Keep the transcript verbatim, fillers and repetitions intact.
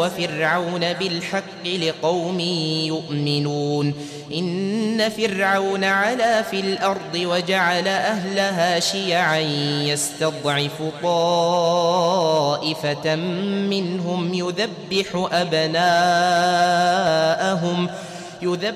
وفرعون بالحق لقوم يؤمنون إن فرعون علا في الأرض وجعل أهلها شيعا يستضعف طائفة منهم يذبح أبناءهم يذبح